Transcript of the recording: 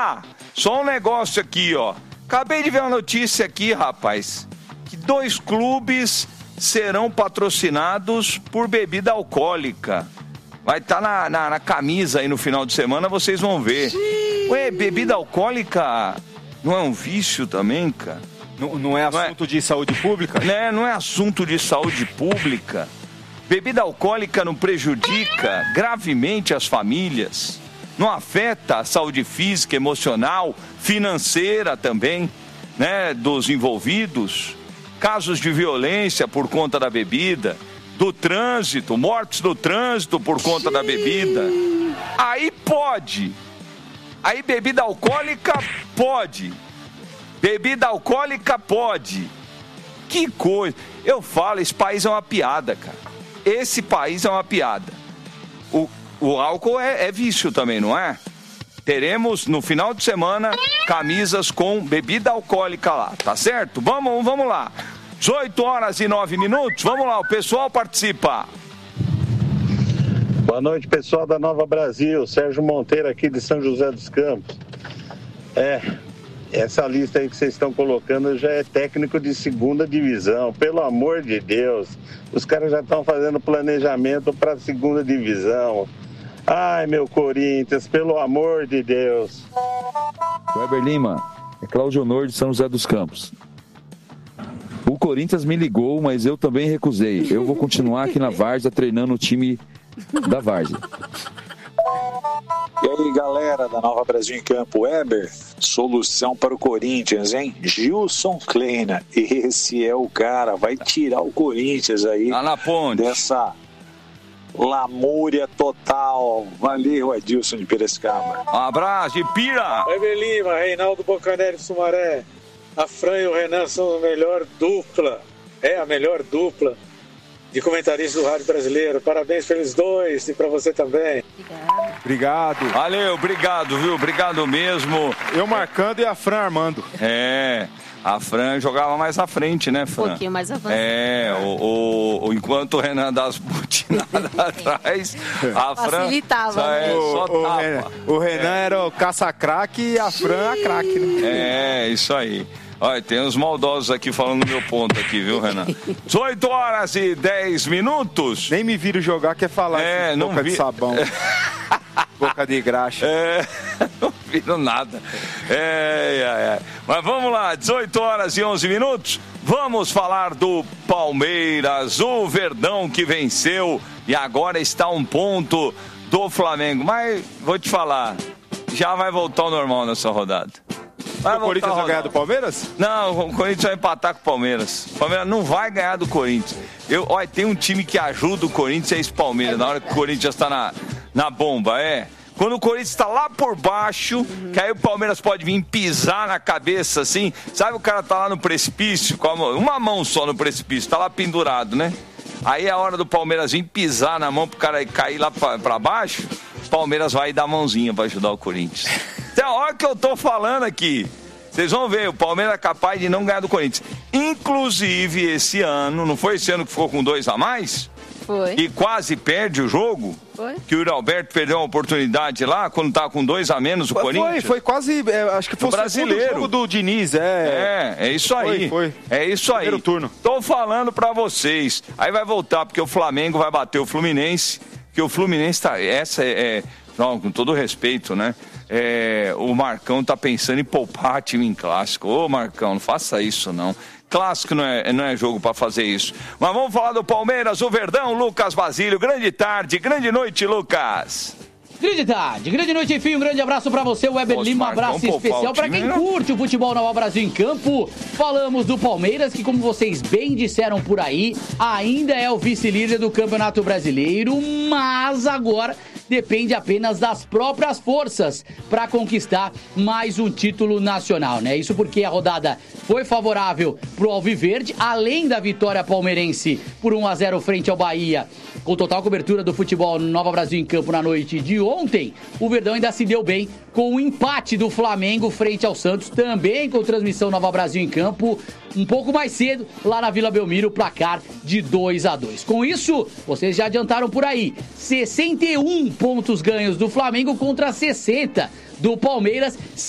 só um negócio aqui, ó. Acabei de ver uma notícia aqui, rapaz, que 2 clubes serão patrocinados por bebida alcoólica. Vai estar na camisa aí no final de semana, vocês vão ver. Ué, bebida alcoólica não é um vício também, cara? Não é assunto de saúde pública? Não é assunto de saúde pública. Bebida alcoólica não prejudica gravemente as famílias. Não afeta a saúde física, emocional, financeira também, né, dos envolvidos. Casos de violência por conta da bebida, do trânsito, mortes do trânsito por conta da bebida. Aí pode. Aí bebida alcoólica pode. Bebida alcoólica pode. Que coisa. Eu falo, esse país é uma piada, cara. Esse país é uma piada. O álcool é vício também, não é? Teremos no final de semana camisas com bebida alcoólica lá, tá certo? Vamos lá. 18h09, vamos lá, o pessoal participa. Boa noite, pessoal da Nova Brasil, Sérgio Monteiro aqui de São José dos Campos. Essa lista aí que vocês estão colocando já é técnico de 2ª divisão, pelo amor de Deus. Os caras já estão fazendo planejamento para a 2ª divisão. Ai, meu Corinthians, pelo amor de Deus. Weber Lima, é Cláudio Honor de São José dos Campos. O Corinthians me ligou, mas eu também recusei. Eu vou continuar aqui na Várzea treinando o time da Várzea. E aí, galera da Nova Brasil em Campo, Weber, solução para o Corinthians, hein? Gilson Kleina, esse é o cara, vai tirar o Corinthians aí lá na ponte dessa lamúria total. Valeu, Adilson de Piracicaba. Um abraço de Pira. Weber Lima, Reinaldo Bocanelli Sumaré. A Fran e o Renan são a melhor dupla. É a melhor dupla de comentaristas do Rádio Brasileiro. Parabéns pelos dois e para você também. Obrigado. Valeu, obrigado, viu? Obrigado mesmo. Eu marcando e a Fran armando. A Fran jogava mais à frente, né, Fran? Um pouquinho mais avançado. Enquanto o Renan dá as butinadas atrás, a Fran facilitava, né? só tapa. O Renan era o caça-craque e a Fran a craque, né? Isso aí. Olha, tem uns maldosos aqui falando no meu ponto aqui, viu, Renan? 18h10. Nem me viro jogar, quer falar não boca de sabão. Boca de graxa. Não viro nada. Mas vamos lá, 18h11. Vamos falar do Palmeiras, o Verdão que venceu e agora está a 1 ponto do Flamengo. Mas vou te falar, já vai voltar ao normal nessa rodada. O Corinthians vai ganhar do Palmeiras? Não, o Corinthians vai empatar com o Palmeiras. O Palmeiras não vai ganhar do Corinthians. Olha, tem um time que ajuda o Corinthians, é esse Palmeiras, na hora que o Corinthians está na bomba, Quando o Corinthians está lá por baixo, que aí o Palmeiras pode vir pisar na cabeça, assim. Sabe, o cara tá lá no precipício, com uma mão só no precipício, tá lá pendurado, né? Aí é a hora do Palmeiras vir pisar na mão pro cara cair lá pra baixo, o Palmeiras vai dar a mãozinha pra ajudar o Corinthians. Então, olha o que eu tô falando aqui. Vocês vão ver, o Palmeiras é capaz de não ganhar do Corinthians. Inclusive, esse ano, não foi esse ano que ficou com 2 a mais? Foi. E quase perde o jogo? Foi. Que o Yuri Alberto perdeu uma oportunidade lá, quando tava com 2 a menos o Corinthians? Foi quase, acho que foi o brasileiro. jogo do Diniz, É isso aí. Foi. É isso aí. Primeiro turno. Tô falando pra vocês. Aí vai voltar, porque o Flamengo vai bater o Fluminense, que o Fluminense tá... Não, com todo respeito, né? O Marcão tá pensando em poupar time em clássico. Ô, Marcão, não faça isso, não. Clássico não é jogo para fazer isso. Mas vamos falar do Palmeiras, o Verdão, Lucas Basílio. Grande tarde, grande noite, Lucas. Grande tarde, grande noite, enfim, um grande abraço pra você, Weber Lima, um abraço especial pra quem curte o futebol Nova Brasil em Campo. Falamos do Palmeiras, que como vocês bem disseram por aí, ainda é o vice-líder do Campeonato Brasileiro, mas agora depende apenas das próprias forças para conquistar mais um título nacional, né? Isso porque a rodada foi favorável pro Alviverde, além da vitória palmeirense por 1-0 frente ao Bahia, com total cobertura do futebol Nova Brasil em Campo na noite de ontem, o Verdão ainda se deu bem com o empate do Flamengo frente ao Santos, também com transmissão Nova Brasil em Campo, um pouco mais cedo, lá na Vila Belmiro, placar de 2-2. Com isso, vocês já adiantaram por aí, 61 pontos ganhos do Flamengo contra 60 do Palmeiras,